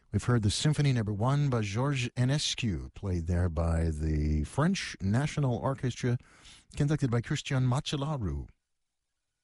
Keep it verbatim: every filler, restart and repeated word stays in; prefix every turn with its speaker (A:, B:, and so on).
A: We've heard the Symphony Number One by Georges Enescu, played there by the French National Orchestra, conducted by Christian Macellaro.